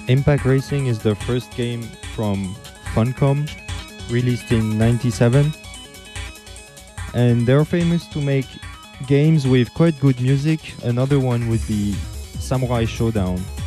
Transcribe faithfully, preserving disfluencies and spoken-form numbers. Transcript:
Impact Racing is the first game from Funcom, released in ninety-seven. And they're famous to make games with quite good music. Another one would be Samurai Showdown.